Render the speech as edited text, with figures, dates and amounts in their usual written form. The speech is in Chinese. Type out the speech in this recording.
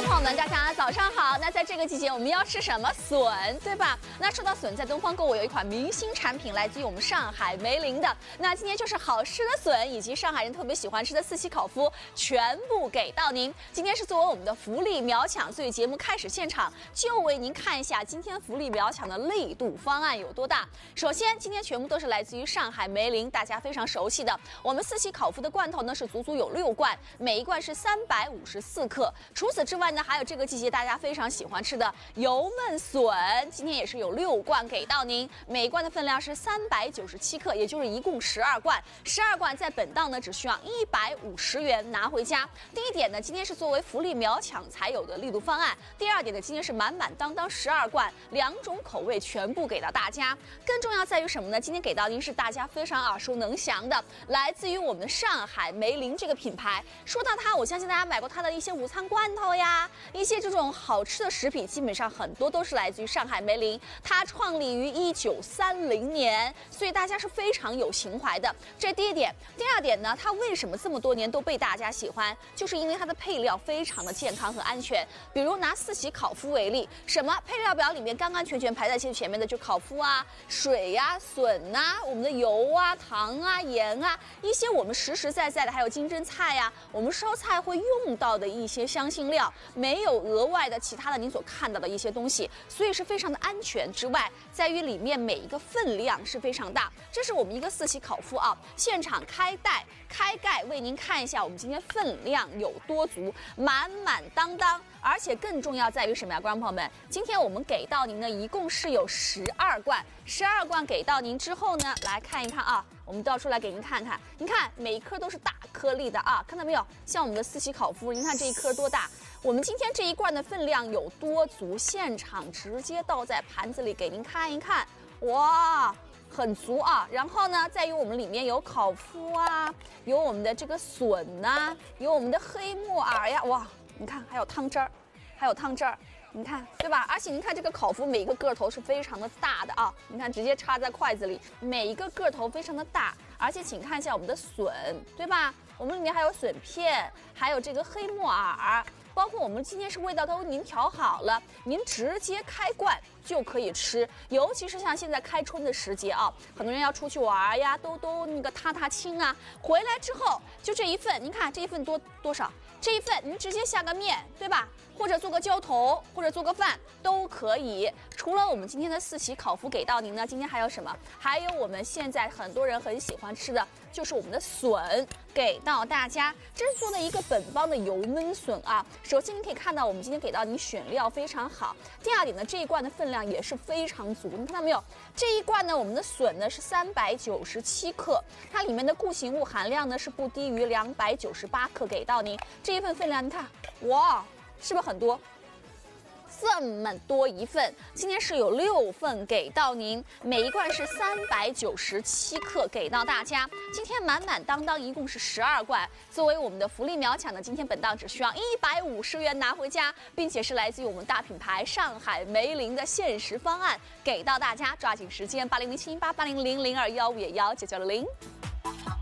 朋友们，大家早上好。那在这个季节，我们要吃什么？笋，对吧？那说到笋，在东方购物有一款明星产品，来自于我们上海梅林的。那今天就是好吃的笋，以及上海人特别喜欢吃的四喜烤麸，全部给到您。今天是作为我们的福利秒抢，所以节目开始现场就为您看一下今天福利秒抢的力度方案有多大。首先，今天全部都是来自于上海梅林，大家非常熟悉的我们四喜烤麸的罐头呢，是足足有6罐，每一罐是354克。除此之外呢，还有这个季节大家非常喜欢吃的油焖笋，今天也是有6罐给到您，每一罐的分量是397克，也就是一共12罐。12罐在本档呢只需要150元拿回家。第一点呢，今天是作为福利秒抢才有的力度方案。第二点呢，今天是满满当当12罐，2种口味全部给到大家。更重要在于什么呢？今天给到您是大家非常耳熟能详的，来自于我们的上海梅林这个品牌。说到它，我相信大家买过它的一些午餐罐头呀，一些这种好吃的食品，基本上很多都是来自于上海梅林。它创立于1930年，所以大家是非常有情怀的。这是第一点。第二点呢，它为什么这么多年都被大家喜欢？就是因为它的配料非常的健康和安全。比如拿四喜烤麸为例，什么配料表里面干干全全排在前面的就烤麸啊、水呀、笋啊、我们的油啊、糖啊、盐啊，一些我们实实在在的，还有金针菜呀，我们烧菜会用到的一些香辛料，没有额外的其他的您所看到的一些东西，所以是非常的安全。之外，在于里面每一个分量是非常大。这是我们一个四喜烤麸啊，现场开盖为您看一下我们今天分量有多足，满满当当。而且更重要在于什么呀，观众朋友们？今天我们给到您呢，一共是有12罐，12罐给到您之后呢，来看一看啊，我们倒出来给您看看，您看每一颗都是大颗粒的啊，看到没有？像我们的四喜烤麸，您看这一颗多大？我们今天这一罐的分量有多足？现场直接倒在盘子里给您看一看，哇！很足啊，然后呢，在于我们里面有烤麸啊，有我们的这个笋呐、有我们的黑木耳呀，哇，你看还有汤汁儿，你看对吧？而且您看这个烤麸每一个个头是非常的大的啊，你看直接插在筷子里，每一个个头非常的大，而且请看一下我们的笋，对吧？我们里面还有笋片，还有这个黑木耳。包括我们今天是味道都为您调好了，您直接开罐就可以吃。尤其是像现在开春的时节啊，很多人要出去玩呀，都那个踏青啊，回来之后就这一份，您看这一份多少？这一份您直接下个面，对吧？或者做个浇头，或者做个饭都可以。除了我们今天的四喜烤麸给到您呢，今天还有什么？还有我们现在很多人很喜欢吃的，就是我们的笋给到大家。这是做的一个本帮的油焖笋啊。首先您可以看到，我们今天给到您选料非常好。第二点呢，这一罐的分量也是非常足，你看到没有？这一罐呢，我们的笋呢是397克，它里面的固形物含量呢是不低于298克给到您。这一份分量，你看，哇！是不是很多？这么多一份，今天是有6份给到您，每一罐是397克给到大家。今天满满当当一共是12罐，作为我们的福利秒抢呢，今天本档只需要150元拿回家，并且是来自于我们大品牌上海梅林的限时方案给到大家，抓紧时间，8007188000215990。